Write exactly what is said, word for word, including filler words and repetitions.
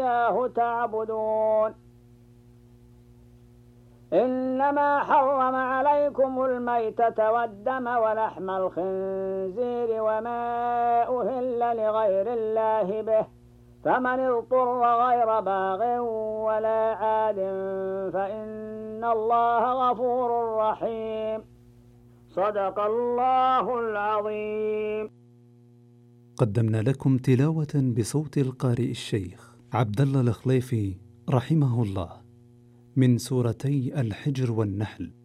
إياه تعبدون. إنما حرم عليكم الميتة والدم ولحم الخنزير وما أهل لغير الله به، فمن اضطر غير باغ ولا عاد فإن الله غفور رحيم. صدق الله العظيم. قدمنا لكم تلاوة بصوت القارئ الشيخ عبد الله الخليفي رحمه الله من سورتي الحجر والنحل.